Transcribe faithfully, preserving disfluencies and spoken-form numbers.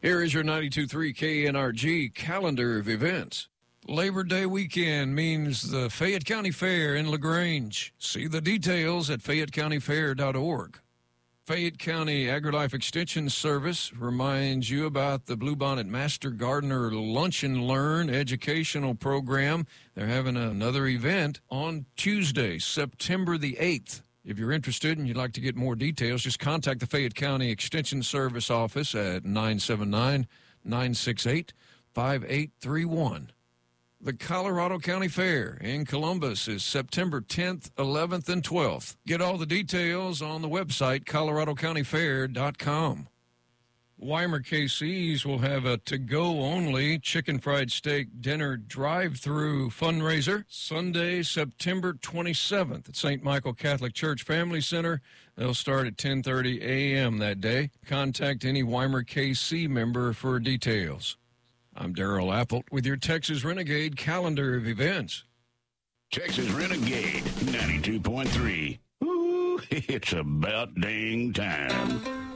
Here is your ninety-two point three K N R G calendar of events. Labor Day weekend means the Fayette County Fair in LaGrange. See the details at fayette county fair dot org. Fayette County AgriLife Extension Service reminds you about the Bluebonnet Master Gardener Lunch and Learn educational program. They're having another event on Tuesday, September the eighth. If you're interested and you'd like to get more details, just contact the Fayette County Extension Service office at nine seven nine, nine six eight, five eight three one. The Colorado County Fair in Columbus is September tenth, eleventh, and twelfth. Get all the details on the website, colorado county fair dot com. Weimar K Cs will have a to-go-only chicken fried steak dinner drive-through fundraiser Sunday, September twenty-seventh at Saint Michael Catholic Church Family Center. They'll start at ten thirty a.m. that day. Contact any Weimar K C member for details. I'm Darrell Appelt with your Texas Renegade calendar of events. Texas Renegade ninety-two point three. Ooh, it's about dang time.